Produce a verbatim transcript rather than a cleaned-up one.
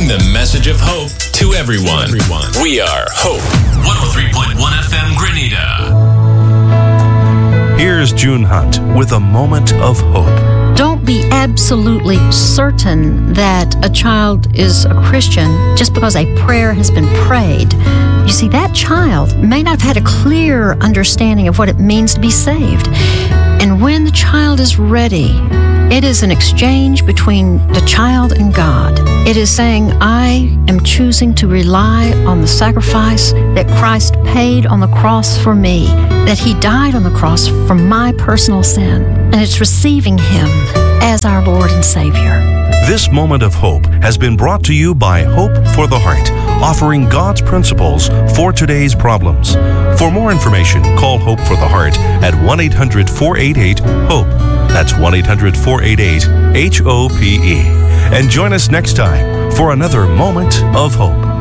bring the message of hope to everyone. everyone. We are Hope. one oh three point one F M Grenada. Here's June Hunt with a moment of hope. Don't be absolutely certain that a child is a Christian just because a prayer has been prayed. You see, that child may not have had a clear understanding of what it means to be saved. And when the child is ready, it is an exchange between the child and God. It is saying, I am choosing to rely on the sacrifice that Christ paid on the cross for me, that He died on the cross for my personal sin, and it's receiving Him as our Lord and Savior. This moment of hope has been brought to you by Hope for the Heart, offering God's principles for today's problems. For more information, call Hope for the Heart at one eight hundred four eight eight HOPE. That's one eight hundred four eight eight H O P E. And join us next time for another moment of hope.